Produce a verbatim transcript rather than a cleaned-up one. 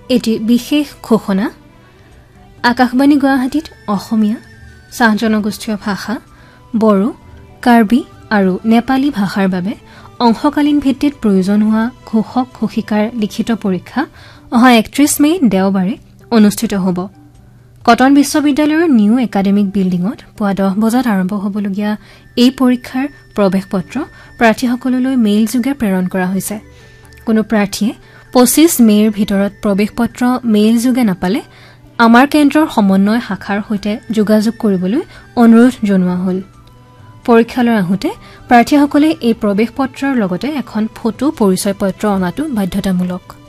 এটি বিশেষ ঘোষণা আকাশবাণী গুৱাহাটীত অসমীয়া চাহ জনগোষ্ঠীয় ভাষা বড়ো কাৰ্বি আৰু নেপালী ভাষাৰ বাবে অংশকালীন ভিত্তিত প্ৰয়োজন হোৱা ঘোষক ঘোষিকাৰ লিখিত পৰীক্ষা অহা একত্ৰিশ মে দেওবাৰে অনুষ্ঠিত হ'ব কটন বিশ্ববিদ্যালয়ৰ নিউ একাডেমিক বিল্ডিঙত পুৱা দহ বজাত আৰম্ভ হ'বলগীয়া এই পৰীক্ষাৰ প্ৰৱেশপত্ৰ প্ৰাৰ্থীসকললৈ মেইল যোগে প্ৰেৰণ কৰা হৈছে কোনো প্ৰাৰ্থীয়ে পঁচিশ মেৰ ভিতৰত প্ৰৱেশপত্ৰ মেইল যোগে নাপালে আমাৰ কেন্দ্ৰৰ সমন্বয় শাখাৰ সৈতে যোগাযোগ কৰিবলৈ অনুৰোধ জনোৱা হ'ল পৰীক্ষালৈ আহোঁতে প্ৰাৰ্থীসকলে এই প্ৰৱেশপত্ৰৰ লগতে এখন ফটো পৰিচয় পত্ৰ অনাটো বাধ্যতামূলক